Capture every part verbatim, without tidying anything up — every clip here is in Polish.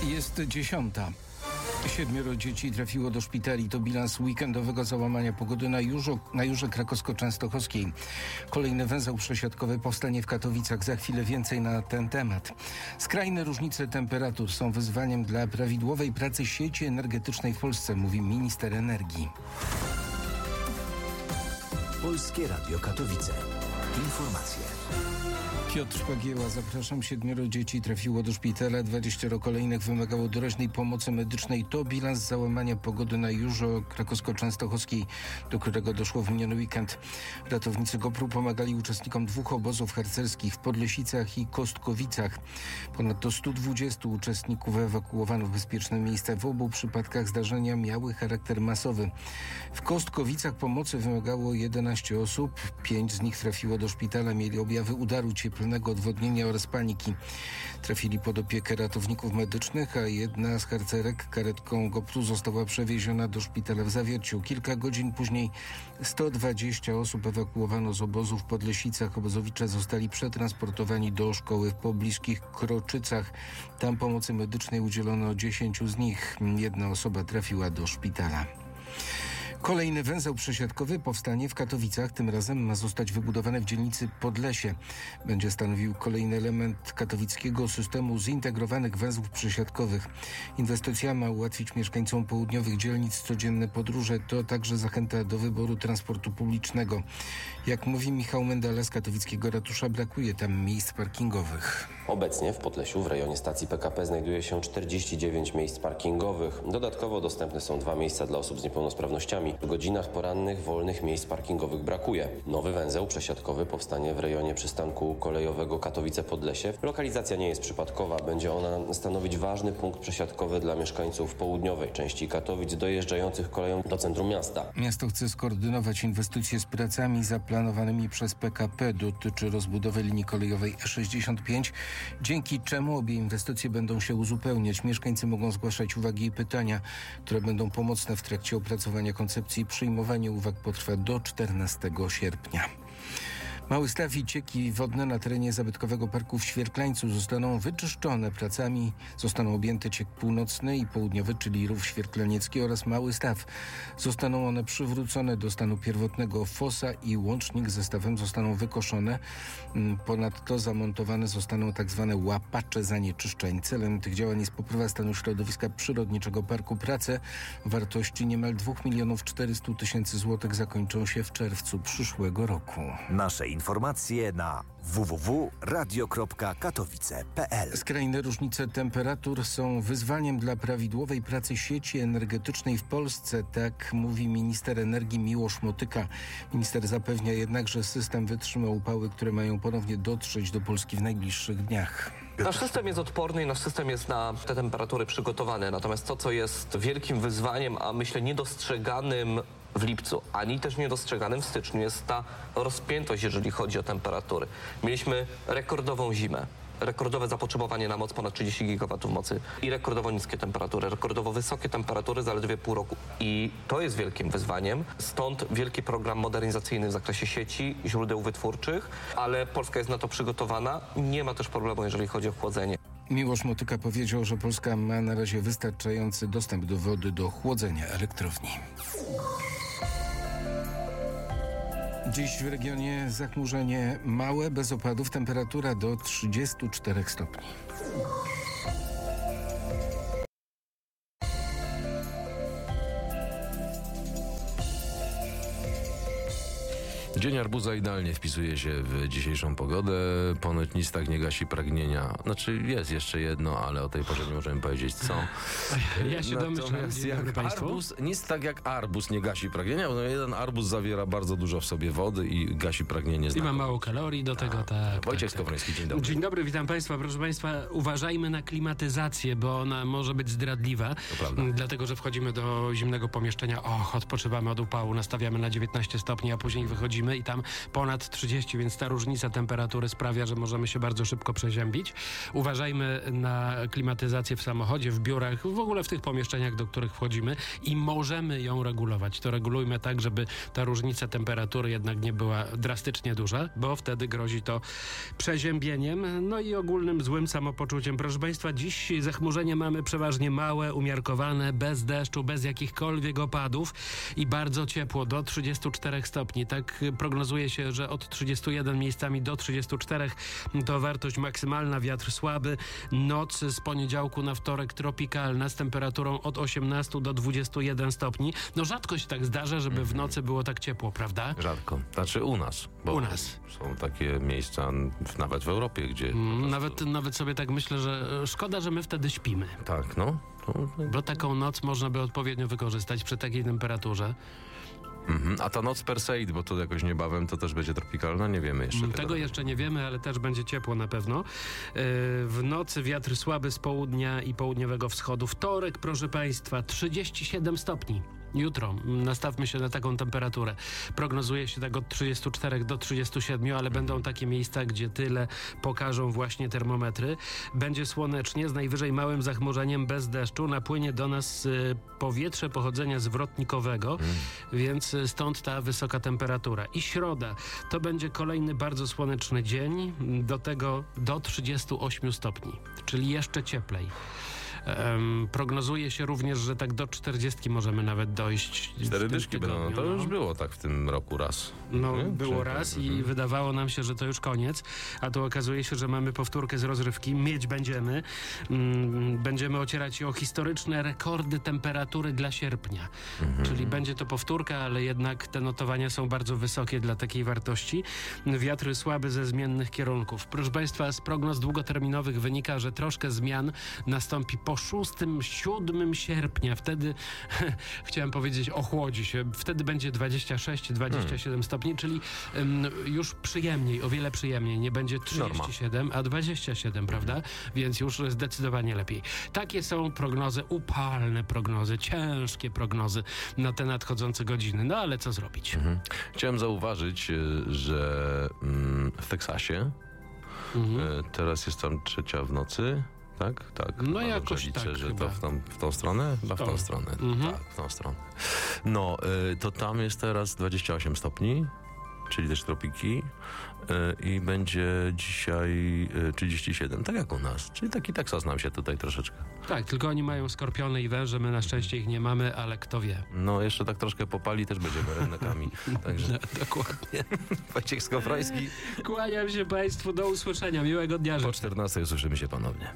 Jest dziesiąta. Siedmioro dzieci trafiło do szpitali. To bilans weekendowego załamania pogody na, Jurzu, na Jurze Krakowsko-Częstochowskiej. Kolejny węzeł przesiadkowy powstanie w Katowicach. Za chwilę więcej na ten temat. Skrajne różnice temperatur są wyzwaniem dla prawidłowej pracy sieci energetycznej w Polsce, mówi minister energii. Polskie Radio Katowice. Informacje. Piotr Szpagieła, zapraszam. Siedmioro dzieci trafiło do szpitala, dwudziestoro kolejnych wymagało doraźnej pomocy medycznej. To bilans załamania pogody na Jurze Krakowsko-Częstochowskiej, do którego doszło w miniony weekend. Ratownicy GOPR-u pomagali uczestnikom dwóch obozów harcerskich w Podlesicach i Kostkowicach. Ponadto stu dwudziestu uczestników ewakuowano w bezpieczne miejsca. W obu przypadkach zdarzenia miały charakter masowy. W Kostkowicach pomocy wymagało jedenaście osób. Pięć z nich trafiło do szpitala. Mieli objawy udaru cieplnego, odwodnienia oraz paniki. Trafili pod opiekę ratowników medycznych, a jedna z harcerek karetką GOPR-u została przewieziona do szpitala w Zawierciu. Kilka godzin później sto dwadzieścia osób ewakuowano z obozu w Podlesicach. Obozowicze zostali przetransportowani do szkoły w pobliskich Kroczycach. Tam pomocy medycznej udzielono dziesięciu z nich. Jedna osoba trafiła do szpitala. Kolejny węzeł przesiadkowy powstanie w Katowicach. Tym razem ma zostać wybudowany w dzielnicy Podlesie. Będzie stanowił kolejny element katowickiego systemu zintegrowanych węzłów przesiadkowych. Inwestycja ma ułatwić mieszkańcom południowych dzielnic codzienne podróże. To także zachęta do wyboru transportu publicznego. Jak mówi Michał Mendala z katowickiego ratusza, brakuje tam miejsc parkingowych. Obecnie w Podlesiu w rejonie stacji P K P znajduje się czterdzieści dziewięć miejsc parkingowych. Dodatkowo dostępne są dwa miejsca dla osób z niepełnosprawnościami. W godzinach porannych wolnych miejsc parkingowych brakuje. Nowy węzeł przesiadkowy powstanie w rejonie przystanku kolejowego Katowice-Podlesie. Lokalizacja nie jest przypadkowa. Będzie ona stanowić ważny punkt przesiadkowy dla mieszkańców południowej części Katowic dojeżdżających koleją do centrum miasta. Miasto chce skoordynować inwestycje z pracami zaplanowanymi przez P K P. Dotyczy rozbudowy linii kolejowej E sześćdziesiąt pięć, dzięki czemu obie inwestycje będą się uzupełniać. Mieszkańcy mogą zgłaszać uwagi i pytania, które będą pomocne w trakcie opracowania koncepcji. Przyjmowanie uwag potrwa do czternastego sierpnia. Mały staw i cieki wodne na terenie zabytkowego parku w Świerklańcu zostaną wyczyszczone pracami. Zostaną objęte ciek północny i południowy, czyli Rów Świerklaniecki oraz Mały Staw. Zostaną one przywrócone do stanu pierwotnego. Fosa i łącznik ze stawem zostaną wykoszone. Ponadto zamontowane zostaną tak zwane łapacze zanieczyszczeń. Celem tych działań jest poprawa stanu środowiska przyrodniczego parku. Prace o wartości niemal dwa miliony czterysta tysięcy złotych zakończą się w czerwcu przyszłego roku. Nasze informacje na w w w kropka radio kropka katowice kropka p l. Skrajne różnice temperatur są wyzwaniem dla prawidłowej pracy sieci energetycznej w Polsce, tak mówi minister energii Miłosz Motyka. Minister zapewnia jednak, że system wytrzyma upały, które mają ponownie dotrzeć do Polski w najbliższych dniach. Nasz system jest odporny i nasz system jest na te temperatury przygotowany. Natomiast to, co jest wielkim wyzwaniem, a myślę niedostrzeganym w lipcu, ani też niedostrzeganym w styczniu, jest ta rozpiętość, jeżeli chodzi o temperatury. Mieliśmy rekordową zimę, rekordowe zapotrzebowanie na moc ponad trzydzieści gigawatów mocy i rekordowo niskie temperatury, rekordowo wysokie temperatury zaledwie pół roku. I to jest wielkim wyzwaniem, stąd wielki program modernizacyjny w zakresie sieci, źródeł wytwórczych, ale Polska jest na to przygotowana. Nie ma też problemu, jeżeli chodzi o chłodzenie. Miłosz Motyka powiedział, że Polska ma na razie wystarczający dostęp do wody do chłodzenia elektrowni. Dziś w regionie zachmurzenie małe, bez opadów, temperatura do trzydziestu czterech stopni. Dzień arbuza idealnie wpisuje się w dzisiejszą pogodę. Ponoć nic tak nie gasi pragnienia. Znaczy jest jeszcze jedno, ale o tej porze nie możemy powiedzieć co. Ja się domyślam, jak arbuz, nic tak jak arbuz nie gasi pragnienia, bo jeden arbuz zawiera bardzo dużo w sobie wody i gasi pragnienie znakomicie. I ma mało kalorii do tego, tak. Wojciech tak, Skowroński, tak. dzień dobry. Dzień dobry, witam Państwa. Proszę Państwa, uważajmy na klimatyzację, bo ona może być zdradliwa. To prawda. Dlatego, że wchodzimy do zimnego pomieszczenia, och, odpoczywamy od upału, nastawiamy na dziewiętnaście stopni, a później wychodzimy jedziemy i tam ponad trzydzieści, więc ta różnica temperatury sprawia, że możemy się bardzo szybko przeziębić. Uważajmy na klimatyzację w samochodzie, w biurach, w ogóle w tych pomieszczeniach, do których wchodzimy i możemy ją regulować. To regulujmy tak, żeby ta różnica temperatury jednak nie była drastycznie duża, bo wtedy grozi to przeziębieniem, no i ogólnym złym samopoczuciem. Proszę Państwa, dziś zachmurzenie mamy przeważnie małe, umiarkowane, bez deszczu, bez jakichkolwiek opadów i bardzo ciepło, do trzydziestu czterech stopni. Tak prognozuje się, że od trzydziestu jeden miejscami do trzydziestu czterech to wartość maksymalna, wiatr słaby. Noc z poniedziałku na wtorek tropikalna z temperaturą od osiemnastu do dwudziestu jeden stopni. No rzadko się tak zdarza, żeby w nocy było tak ciepło, prawda? Rzadko. Znaczy u nas. Bo U nas. Są takie miejsca, w, nawet w Europie, gdzie... Mm, nawet, nawet sobie tak myślę, że szkoda, że my wtedy śpimy. Tak, no. To... Bo taką noc można by odpowiednio wykorzystać przy takiej temperaturze. Mhm. A ta noc Perseid, bo to jakoś niebawem to też będzie tropikalna, nie wiemy jeszcze. Tego tego. jeszcze nie wiemy, ale też będzie ciepło na pewno. Yy, w nocy wiatr słaby z południa i południowego wschodu. Wtorek, proszę Państwa, trzydzieści siedem stopni. Jutro nastawmy się na taką temperaturę. Prognozuje się tak od trzydziestu czterech do trzydziestu siedmiu, ale będą takie miejsca, gdzie tyle pokażą właśnie termometry. Będzie słonecznie, z najwyżej małym zachmurzeniem, bez deszczu. Napłynie do nas y, powietrze pochodzenia zwrotnikowego, mm. więc stąd ta wysoka temperatura. I środa to będzie kolejny bardzo słoneczny dzień, do tego do trzydziestu ośmiu stopni, czyli jeszcze cieplej. Um, prognozuje się również, że tak do czterdziestki możemy nawet dojść. Cztery dyszki będą, no to no. już było tak w tym roku raz. No, nie? było Czy- raz i Mhm. wydawało nam się, że to już koniec, a tu okazuje się, że mamy powtórkę z rozrywki. Mieć będziemy. Mm, będziemy ocierać się o historyczne rekordy temperatury dla sierpnia. Mhm. Czyli będzie to powtórka, ale jednak te notowania są bardzo wysokie dla takiej wartości. Wiatry słabe ze zmiennych kierunków. Proszę Państwa, z prognoz długoterminowych wynika, że troszkę zmian nastąpi po szóstym, siódmym sierpnia. Wtedy, chciałem powiedzieć, ochłodzi się. Wtedy będzie dwadzieścia sześć dwadzieścia siedem stopni, czyli um, już przyjemniej, o wiele przyjemniej. Nie będzie trzydzieści siedem, a dwadzieścia siedem, prawda? Więc już zdecydowanie lepiej. Takie są prognozy, upalne prognozy, ciężkie prognozy na te nadchodzące godziny. No ale co zrobić? Mhm. Chciałem zauważyć, y, że mm, w Teksasie Mhm. y, teraz jest tam trzecia w nocy. Tak? Tak. No Chyba jakoś dobrze liczę, tak że chyba. to w tą, w tą stronę? Chyba w tą tą. stronę. Mhm. Tak, w tą stronę. No, y, to tam jest teraz dwadzieścia osiem stopni, czyli też tropiki y, i będzie dzisiaj y, trzydzieści siedem, tak jak u nas. Czyli taki Teksas nam się tutaj troszeczkę. Tak, tylko oni mają skorpiony i węże, my na szczęście ich nie mamy, ale kto wie. No, jeszcze tak troszkę popali, też będziemy rednekami. Także No, dokładnie. Wojciech Skowroński. Kłaniam się Państwu, do usłyszenia, miłego dnia Po życzę. czternastej usłyszymy się ponownie.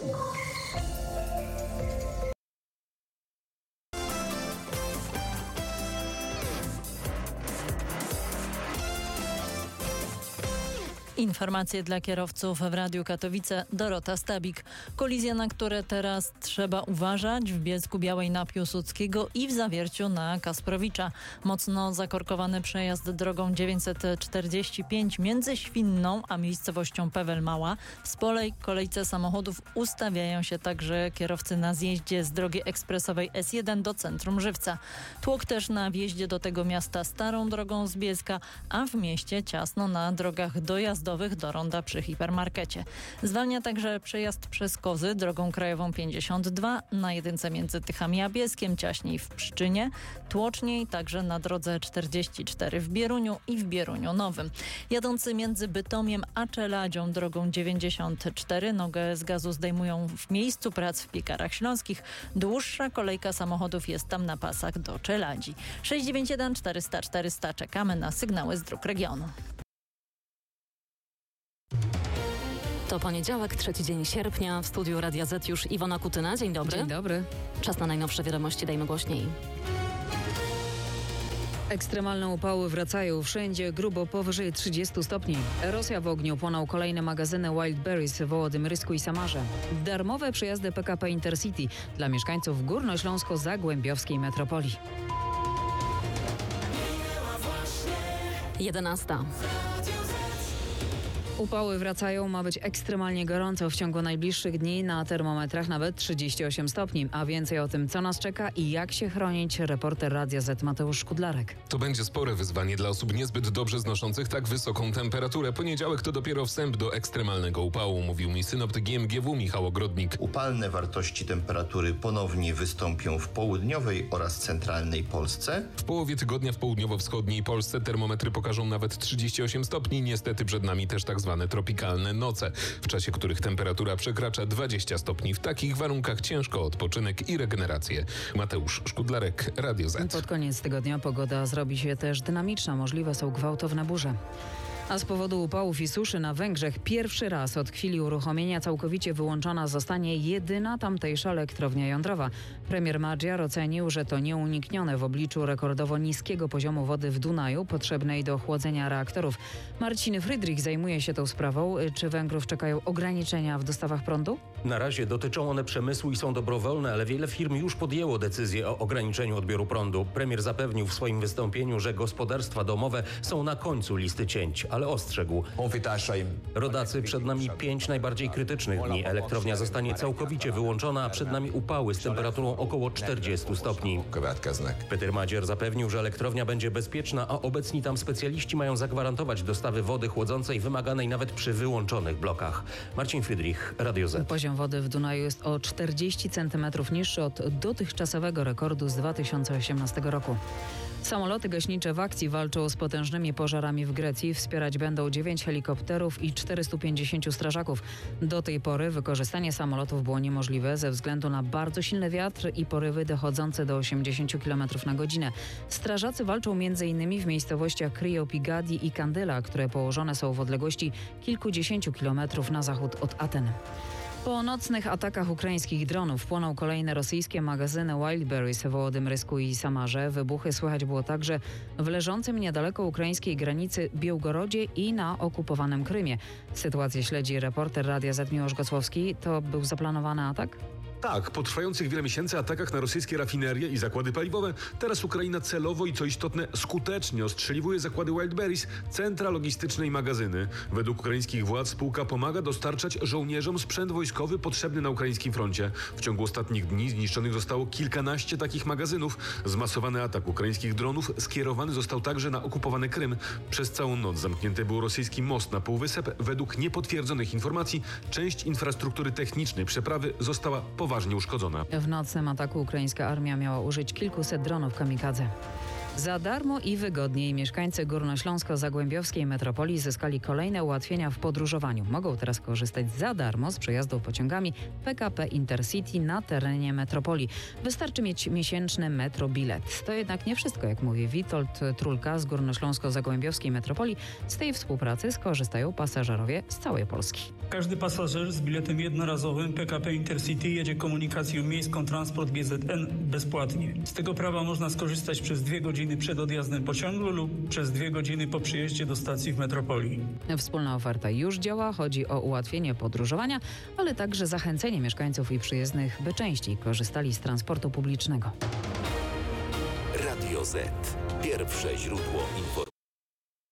Informacje dla kierowców w Radiu Katowice. Dorota Stabik. Kolizja, na które teraz trzeba uważać w Bielsku Białej na Piłsudskiego i w Zawierciu na Kasprowicza. Mocno zakorkowany przejazd drogą dziewięćset czterdzieści pięć między Świnną a miejscowością Pewel Mała. W spolej kolejce samochodów ustawiają się także kierowcy na zjeździe z drogi ekspresowej S jeden do centrum Żywca. Tłok też na wjeździe do tego miasta starą drogą z Bielska, a w mieście ciasno na drogach dojazdowych do ronda przy hipermarkecie. Zwalnia także przejazd przez Kozy drogą krajową pięćdziesiąt dwa, na jedynce między Tychami a Bielskiem, ciaśniej w Pszczynie, tłoczniej także na drodze czterdzieści cztery w Bieruniu i w Bieruniu Nowym. Jadący między Bytomiem a Czeladzią drogą dziewięćdziesiąt cztery nogę z gazu zdejmują w miejscu prac w Piekarach Śląskich. Dłuższa kolejka samochodów jest tam na pasach do Czeladzi. sześć dziewięć jeden czterysta czterysta. Czekamy na sygnały z dróg regionu. To poniedziałek, trzeci dzień sierpnia. W studiu Radia Z już Iwona Kutyna. Dzień dobry. Dzień dobry. Czas na najnowsze wiadomości, dajmy głośniej. Ekstremalne upały wracają. Wszędzie grubo powyżej trzydziestu stopni. Rosja w ogniu, płonął kolejne magazyny Wildberries w Wołodymyrysku i Samarze. Darmowe przejazdy P K P Intercity dla mieszkańców górnośląsko-zagłębiowskiej metropolii. jedenasta. Upały wracają, ma być ekstremalnie gorąco w ciągu najbliższych dni, na termometrach nawet trzydzieści osiem stopni. A więcej o tym, co nas czeka i jak się chronić, reporter Radia Z Mateusz Szkudlarek. To będzie spore wyzwanie dla osób niezbyt dobrze znoszących tak wysoką temperaturę. Poniedziałek to dopiero wstęp do ekstremalnego upału, mówił mi synoptyk G M G W Michał Ogrodnik. Upalne wartości temperatury ponownie wystąpią w południowej oraz centralnej Polsce. W połowie tygodnia w południowo-wschodniej Polsce termometry pokażą nawet trzydzieści osiem stopni. Niestety przed nami też tak zwane tropikalne noce, w czasie których temperatura przekracza dwadzieścia stopni. W takich warunkach ciężko odpoczynek i regenerację. Mateusz Szkudlarek, Radio Z. Pod koniec tygodnia pogoda zrobi się też dynamiczna. Możliwe są gwałtowne burze. A z powodu upałów i suszy na Węgrzech pierwszy raz od chwili uruchomienia całkowicie wyłączona zostanie jedyna tamtejsza elektrownia jądrowa. Premier Magyar ocenił, że to nieuniknione w obliczu rekordowo niskiego poziomu wody w Dunaju potrzebnej do chłodzenia reaktorów. Marcin Frydrich zajmuje się tą sprawą. Czy Węgrów czekają ograniczenia w dostawach prądu? Na razie dotyczą one przemysłu i są dobrowolne, ale wiele firm już podjęło decyzję o ograniczeniu odbioru prądu. Premier zapewnił w swoim wystąpieniu, że gospodarstwa domowe są na końcu listy cięć, ale ostrzegł: rodacy, przed nami pięć najbardziej krytycznych dni. Elektrownia zostanie całkowicie wyłączona, a przed nami upały z temperaturą około czterdziestu stopni. Peter Magyar zapewnił, że elektrownia będzie bezpieczna, a obecni tam specjaliści mają zagwarantować dostawy wody chłodzącej wymaganej nawet przy wyłączonych blokach. Marcin Friedrich, Radio Z. Poziom wody w Dunaju jest o czterdzieści centymetrów niższy od dotychczasowego rekordu z dwa tysiące osiemnastego roku. Samoloty gaśnicze w akcji walczą z potężnymi pożarami w Grecji. Wspierać będą dziewięć helikopterów i czterystu pięćdziesięciu strażaków. Do tej pory wykorzystanie samolotów było niemożliwe ze względu na bardzo silny wiatr i porywy dochodzące do osiemdziesięciu kilometrów na godzinę. Strażacy walczą m.in. w miejscowościach Kryopigadi i Kandyla, które położone są w odległości kilkudziesięciu kilometrów na zachód od Aten. Po nocnych atakach ukraińskich dronów płoną kolejne rosyjskie magazyny Wildberries w Wołodymrysku i Samarze. Wybuchy słychać było także w leżącym niedaleko ukraińskiej granicy Białgorodzie i na okupowanym Krymie. Sytuację śledzi reporter Radia Z Miłosz Gocłowski. To był zaplanowany atak? Tak, po trwających wiele miesięcy atakach na rosyjskie rafinerie i zakłady paliwowe, teraz Ukraina celowo i co istotne skutecznie ostrzeliwuje zakłady Wildberries, centra logistyczne i magazyny. Według ukraińskich władz spółka pomaga dostarczać żołnierzom sprzęt wojskowy potrzebny na ukraińskim froncie. W ciągu ostatnich dni zniszczonych zostało kilkanaście takich magazynów. Zmasowany atak ukraińskich dronów skierowany został także na okupowany Krym. Przez całą noc zamknięty był rosyjski most na półwysep. Według niepotwierdzonych informacji część infrastruktury technicznej przeprawy została poważnie uszkodzona. W nocnym ataku ukraińska armia miała użyć kilkuset dronów kamikadze. Za darmo i wygodniej mieszkańcy górnośląsko-zagłębiowskiej metropolii zyskali kolejne ułatwienia w podróżowaniu. Mogą teraz korzystać za darmo z przejazdów pociągami P K P Intercity na terenie metropolii. Wystarczy mieć miesięczny metrobilet. To jednak nie wszystko, jak mówi Witold Trulka z górnośląsko-zagłębiowskiej metropolii. Z tej współpracy skorzystają pasażerowie z całej Polski. Każdy pasażer z biletem jednorazowym P K P Intercity jedzie komunikacją miejską Transport G Z N bezpłatnie. Z tego prawa można skorzystać przez dwie godziny przed odjazdem pociągu lub przez dwie godziny po przyjeździe do stacji w metropolii. Wspólna oferta już działa. Chodzi o ułatwienie podróżowania, ale także zachęcenie mieszkańców i przyjezdnych, by częściej korzystali z transportu publicznego. Radio Z. Pierwsze źródło informacji.